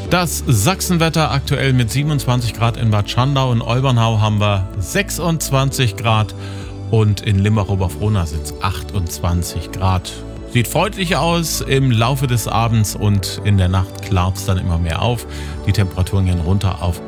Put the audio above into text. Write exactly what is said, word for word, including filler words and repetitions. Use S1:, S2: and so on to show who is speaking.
S1: Das Sachsenwetter aktuell mit siebenundzwanzig Grad in Bad Schandau. In Olbernhau haben wir sechsundzwanzig Grad und in Limbach-Oberfrohna sind es achtundzwanzig Grad. Sieht freundlich aus im Laufe des Abends und in der Nacht klart es dann immer mehr auf. Die Temperaturen gehen runter auf